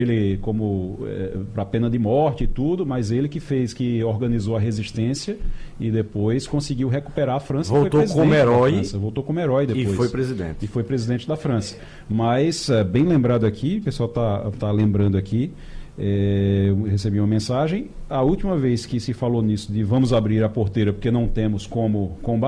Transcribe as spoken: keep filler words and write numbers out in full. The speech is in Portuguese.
ele como é, para pena de morte e tudo, mas ele que fez, que organizou a resistência e depois conseguiu recuperar a França. Voltou como herói. Voltou como herói depois. E foi presidente. E foi presidente da França. Mas, é, bem lembrado aqui, o pessoal está tá lembrando aqui, é, eu recebi uma mensagem, a última vez que se falou nisso de vamos abrir a porteira porque não temos como combater,